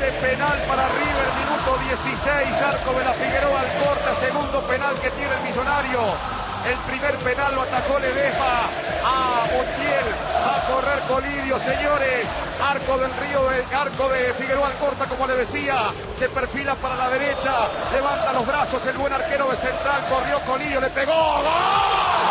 Posible penal para River, minuto 16, arco de la Figueroa Alcorta, segundo penal que tiene el Millonario. El primer penal lo atajó Ledesma a Montiel, va a correr Colidio, señores. Arco del Río, arco de Figueroa Alcorta, como le decía, se perfila para la derecha, levanta los brazos el buen arquero de Central, corrió Colidio, le pegó, ¡gol!